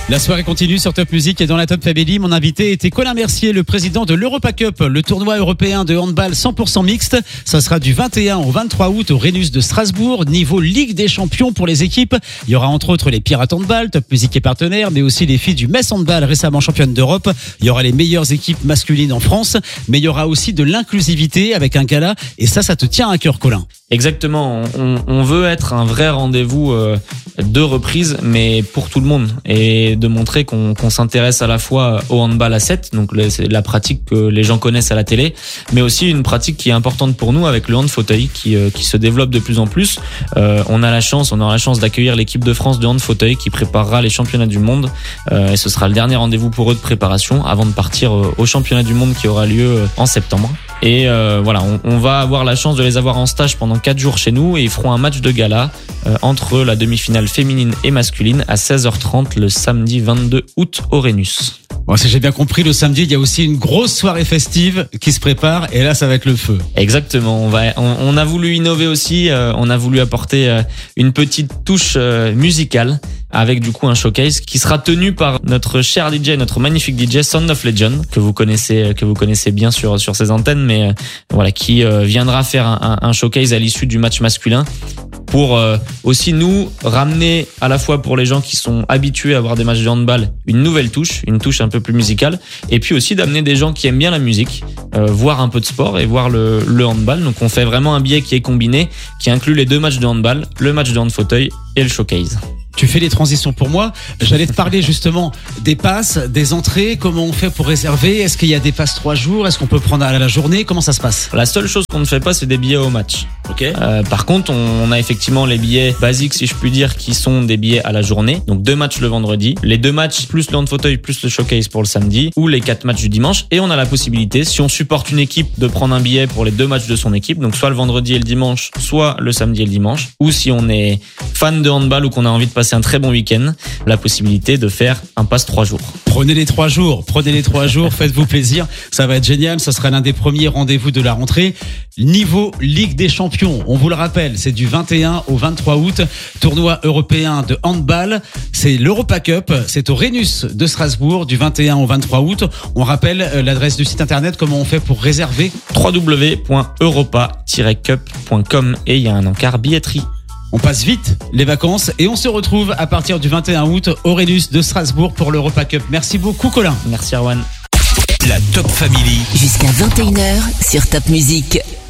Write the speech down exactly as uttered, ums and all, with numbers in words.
La soirée continue sur Top Music et dans la Top Family, mon invité était Colin Mercier, le président de l'Europa Cup, le tournoi européen de handball cent pour cent mixte. Ça sera du vingt et un au vingt-trois août au Rhenus de Strasbourg, niveau Ligue des Champions pour les équipes. Il y aura entre autres les Pirates Handball, Top Music est partenaire, mais aussi les filles du Metz Handball, récemment championnes d'Europe. Il y aura les meilleures équipes masculines en France, mais il y aura aussi de l'inclusivité avec un gala, et ça, ça te tient à cœur, Colin. Exactement, on, on veut être un vrai rendez-vous euh, de reprise, mais pour tout le monde, et de montrer qu'on, qu'on s'intéresse à la fois au handball à sept, donc le, c'est la pratique que les gens connaissent à la télé, mais aussi une pratique qui est importante pour nous avec le hand fauteuil qui, euh, qui se développe de plus en plus. Euh, on a la chance, on aura la chance d'accueillir l'équipe de France de hand fauteuil qui préparera les championnats du monde, euh, et ce sera le dernier rendez-vous pour eux de préparation avant de partir euh, au championnat du monde qui aura lieu euh, en septembre. Et euh, voilà, on, on va avoir la chance de les avoir en stage pendant quatre jours chez nous et ils feront un match de gala euh, entre la demi-finale féminine et masculine à seize heures trente le samedi vingt-deux août au Rhenus. Bon, si j'ai bien compris, le samedi, il y a aussi une grosse soirée festive qui se prépare et là, ça va être le feu. Exactement. On va, on, on a voulu innover aussi. Euh, on a voulu apporter euh, une petite touche euh, musicale avec du coup un showcase qui sera tenu par notre cher D J, notre magnifique D J Sound of Legend que vous connaissez, que vous connaissez bien sur sur ces antennes, mais euh, voilà, qui euh, viendra faire un, un showcase à l'issue du match masculin pour euh, aussi nous ramener à la fois pour les gens qui sont habitués à voir des matchs de handball une nouvelle touche, une touche un peu plus musicale, et puis aussi d'amener des gens qui aiment bien la musique, euh, voir un peu de sport et voir le, le handball. Donc on fait vraiment un billet qui est combiné, qui inclut les deux matchs de handball, le match de hand fauteuil et le showcase. Tu fais les transitions pour moi. J'allais te parler justement des passes, des entrées. Comment on fait pour réserver? Est-ce qu'il y a des passes trois jours? Est-ce qu'on peut prendre à la journée? Comment ça se passe? La seule chose qu'on ne fait pas, c'est des billets au match. Ok. Euh, par contre, on a effectivement les billets basiques, si je puis dire, qui sont des billets à la journée. Donc deux matchs le vendredi, les deux matchs plus le hand fauteuil plus le showcase pour le samedi, ou les quatre matchs du dimanche. Et on a la possibilité, si on supporte une équipe, de prendre un billet pour les deux matchs de son équipe. Donc soit le vendredi et le dimanche, soit le samedi et le dimanche. Ou si on est fan de handball ou qu'on a envie de passer un très bon week-end, la possibilité de faire un pass trois jours. Prenez les trois jours, prenez les trois jours, faites-vous plaisir, ça va être génial, ça sera l'un des premiers rendez-vous de la rentrée. Niveau Ligue des Champions, on vous le rappelle, c'est du vingt et un au vingt-trois août, tournoi européen de handball, c'est l'Europa Cup, c'est au Rhenus de Strasbourg du vingt et un au vingt-trois août. On rappelle l'adresse du site internet, comment on fait pour réserver? w w w point europa tiret cup point com et il y a un encart billetterie. On passe vite les vacances et on se retrouve à partir du vingt et un août au Rhenus de Strasbourg pour l'Europa Cup. Merci beaucoup, Colin. Merci Erwan. La Top Family. Jusqu'à vingt et une heures sur Top Music.